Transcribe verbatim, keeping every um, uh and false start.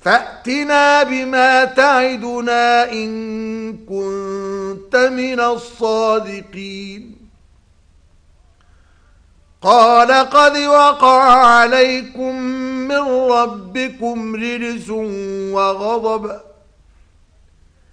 فأتنا بما تعدنا إن كنت من الصادقين قال قد وقع عليكم من ربكم رجس وغضب